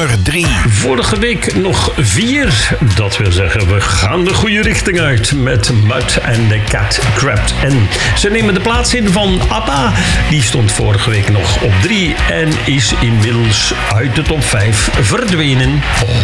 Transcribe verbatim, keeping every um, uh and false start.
nummer drie. Vorige week nog vier. Dat wil zeggen, we gaan de goede richting uit met Mud and the Cat Crept In. Ze nemen de plaats in van ABBA. Die stond vorige week nog op drie en is inmiddels uit de top vijf verdwenen.